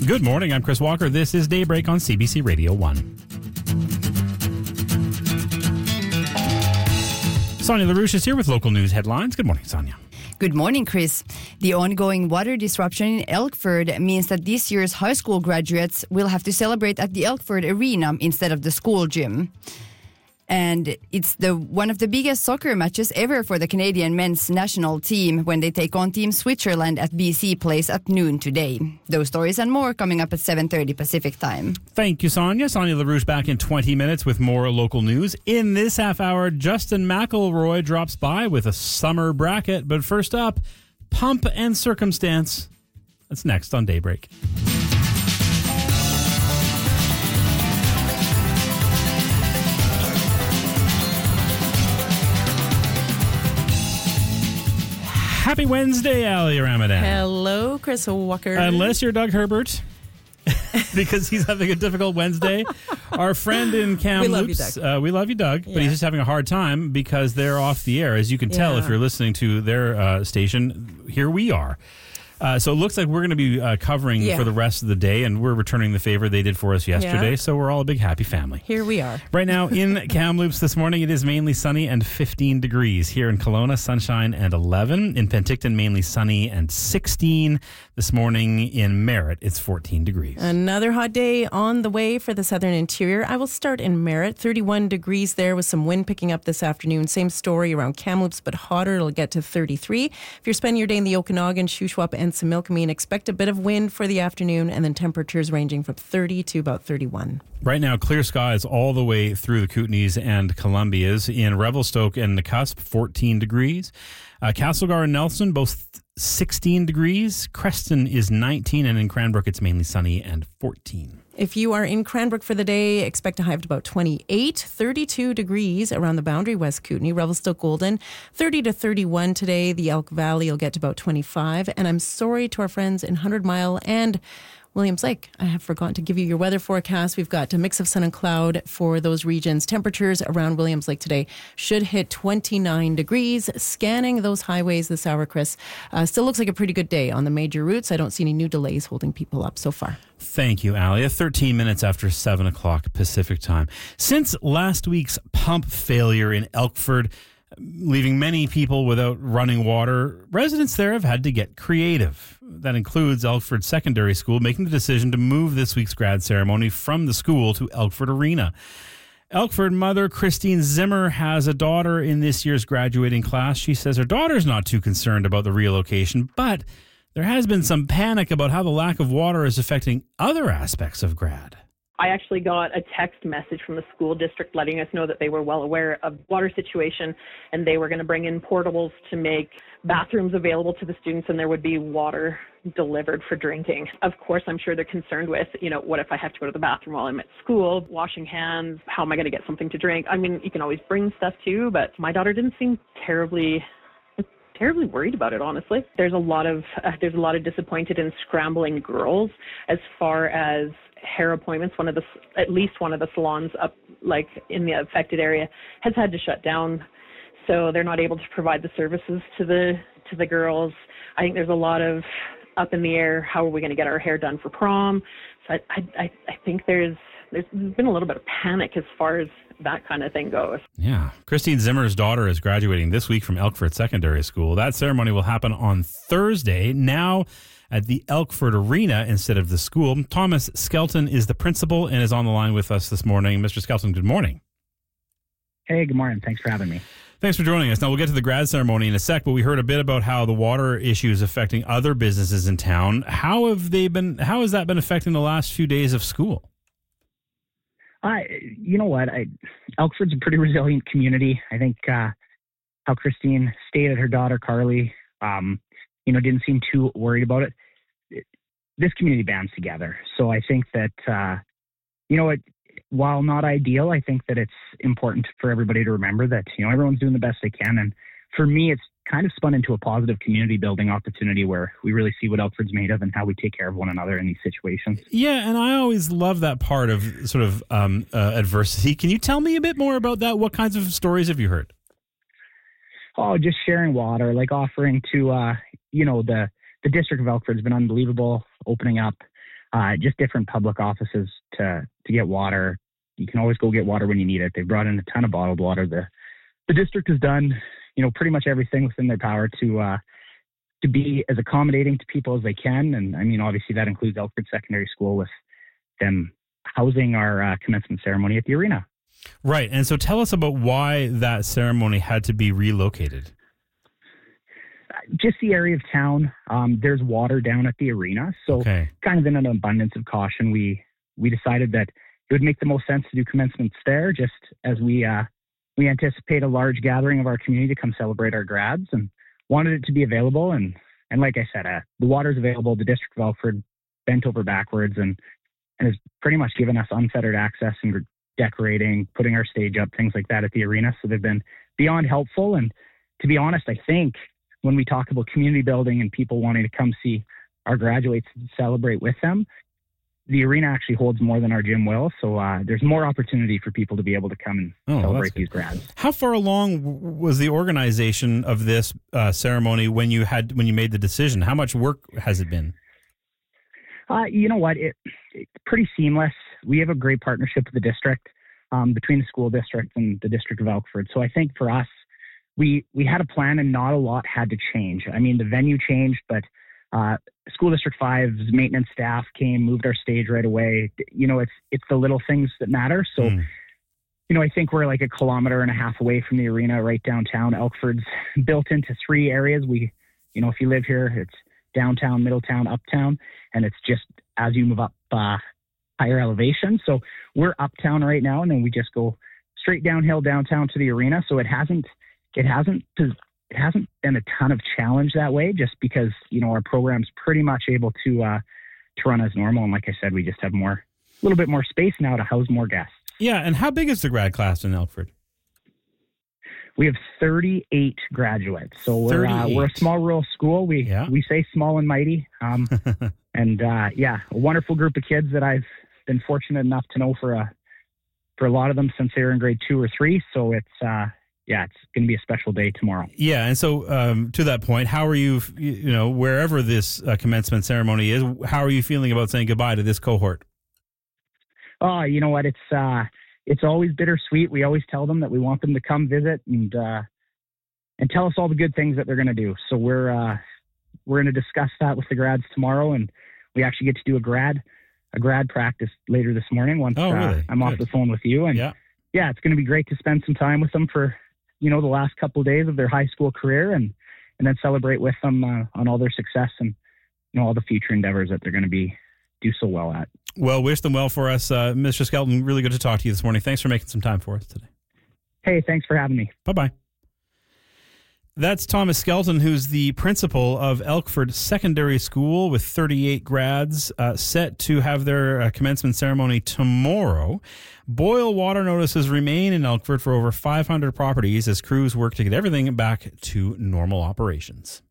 Good morning. I'm Chris Walker. This is Daybreak on CBC Radio 1. Sonia LaRouche is here with local news headlines. Good morning, Sonia. Good morning, Chris. The ongoing water disruption in Elkford means that this year's high school graduates will have to celebrate at the Elkford Arena instead of the school gym. And it's one of the biggest soccer matches ever for the Canadian men's national team when they take on Team Switzerland at BC Place at noon today. Those stories and more coming up at 7:30 Pacific time. Thank you, Sonia. Sonia LaRouche back in 20 minutes with more local news. In this half hour, Justin McElroy drops by with a summer bracket. But first up, Pump and Circumstance. That's next on Daybreak. Happy Wednesday, Ali Ramadan. Hello, Chris Walker. Unless you're Doug Herbert, because he's having a difficult Wednesday. Our friend in Kamloops, we love you, Doug, but he's just having a hard time because they're off the air. As you can tell if you're listening to their station, here we are. So it looks like we're going to be covering for the rest of the day, and we're returning the favor they did for us yesterday, so we're all a big happy family. Here we are. Right now in Kamloops this morning, it is mainly sunny and 15 degrees. Here in Kelowna, sunshine and 11. In Penticton, mainly sunny and 16. This morning in Merritt, it's 14 degrees. Another hot day on the way for the southern interior. I will start in Merritt, 31 degrees there with some wind picking up this afternoon. Same story around Kamloops, but hotter. It'll get to 33. If you're spending your day in the Okanagan, Shuswap, and Similkameen, expect a bit of wind for the afternoon, and then temperatures ranging from 30 to about 31. Right now, clear skies all the way through the Kootenays and Columbias. In Revelstoke and the Cusp, 14 degrees. Castlegar and Nelson, both 16 degrees. Creston is 19, and in Cranbrook, it's mainly sunny and 14. If you are in Cranbrook for the day, expect a high of about 28, 32 degrees around the boundary, West Kootenay, Revelstoke, Golden, 30 to 31 today. The Elk Valley will get to about 25. And I'm sorry to our friends in 100 Mile and Williams Lake, I have forgotten to give you your weather forecast. We've got a mix of sun and cloud for those regions. Temperatures around Williams Lake today should hit 29 degrees. Scanning those highways this hour, Chris, still looks like a pretty good day on the major routes. I don't see any new delays holding people up so far. Thank you, Alia. 13 minutes after 7 o'clock Pacific time. Since last week's pump failure in Elkford, leaving many people without running water, residents there have had to get creative. That includes Elkford Secondary School making the decision to move this week's grad ceremony from the school to Elkford Arena. Elkford mother Christine Zimmer has a daughter in this year's graduating class. She says her daughter's not too concerned about the relocation, but there has been some panic about how the lack of water is affecting other aspects of grad. I actually got a text message from the school district letting us know that they were well aware of the water situation and they were going to bring in portables to make bathrooms available to the students and there would be water delivered for drinking. Of course, I'm sure they're concerned with, what if I have to go to the bathroom while I'm at school, washing hands, how am I going to get something to drink? I mean, you can always bring stuff too, but my daughter didn't seem terribly worried about it, honestly. There's a lot of disappointed and scrambling girls as far as hair appointments. At least one of the salons up in the affected area has had to shut down, so they're not able to provide the services to the girls. I think there's a lot of up in the air. How are we going to get our hair done for prom? So I think there's been a little bit of panic as far as that kind of thing goes. Yeah. Christine Zimmer's daughter is graduating this week from Elkford Secondary School. That ceremony will happen on Thursday, now at the Elkford Arena instead of the school. Thomas Skelton is the principal and is on the line with us this morning. Mr. Skelton, good morning. Hey, good morning. Thanks for having me. Thanks for joining us. Now, we'll get to the grad ceremony in a sec, but we heard a bit about how the water issue is affecting other businesses in town. How has that been affecting the last few days of school? You know what? Elkford's a pretty resilient community. I think how Christine stated her daughter, Carly, didn't seem too worried about it. This community bands together. So I think that, while not ideal, I think that it's important for everybody to remember that, everyone's doing the best they can. And for me, it's kind of spun into a positive community building opportunity where we really see what Elkford's made of and how we take care of one another in these situations. Yeah, and I always love that part of sort of adversity. Can you tell me a bit more about that? What kinds of stories have you heard? Oh, just sharing water, offering to, the District of Elkford's been unbelievable, opening up just different public offices to get water. You can always go get water when you need it. They brought in a ton of bottled water. The district has done, pretty much everything within their power to be as accommodating to people as they can. And I mean, obviously that includes Elkford Secondary School with them housing our commencement ceremony at the arena. Right. And so tell us about why that ceremony had to be relocated. Just the area of town. There's water down at the arena. So kind of in an abundance of caution, we decided that it would make the most sense to do commencements there, just as we anticipate a large gathering of our community to come celebrate our grads, and wanted it to be available. And like I said, the water's available. The District of Elkford bent over backwards and has pretty much given us unfettered access and decorating, putting our stage up, things like that at the arena. So they've been beyond helpful. And to be honest, I think when we talk about community building and people wanting to come see our graduates and celebrate with them, the arena actually holds more than our gym will. So there's more opportunity for people to be able to come and celebrate these grads. How far along was the organization of this ceremony when you made the decision? How much work has it been? You know what? It's pretty seamless. We have a great partnership with the district, between the school district and the District of Elkford. So I think for us, we had a plan and not a lot had to change. I mean, the venue changed, but School District 5's maintenance staff came, moved our stage right away. It's the little things that matter. So, I think we're like 1.5 kilometers away from the arena, right downtown. Elkford's built into 3 areas. If you live here, it's downtown, Middletown, uptown, and it's just as you move up higher elevation. So we're uptown right now, and then we just go straight downhill downtown to the arena. So it hasn't been a ton of challenge that way, just because our program's pretty much able to run as normal. And like I said, we just have a little bit more space now to house more guests. Yeah, and how big is the grad class in Elkford? We have 38 graduates, so we're a small rural school. We say small and mighty, and a wonderful group of kids that I've been fortunate enough to know for a lot of them since they were in grade 2 or 3. So it's going to be a special day tomorrow. Yeah, and so to that point, how are you, wherever this commencement ceremony is, how are you feeling about saying goodbye to this cohort? Oh, you know what? It's always bittersweet. We always tell them that we want them to come visit and tell us all the good things that they're going to do. So we're going to discuss that with the grads tomorrow, and we actually get to do a grad practice later this morning once really? I'm off the phone with you. And it's going to be great to spend some time with them for the last couple of days of their high school career, and then celebrate with them on all their success and all the future endeavors that they're going to do so well at. Well, wish them well for us. Mr. Skelton, really good to talk to you this morning. Thanks for making some time for us today. Hey, thanks for having me. Bye-bye. That's Thomas Skelton, who's the principal of Elkford Secondary School with 38 grads set to have their commencement ceremony tomorrow. Boil water notices remain in Elkford for over 500 properties as crews work to get everything back to normal operations.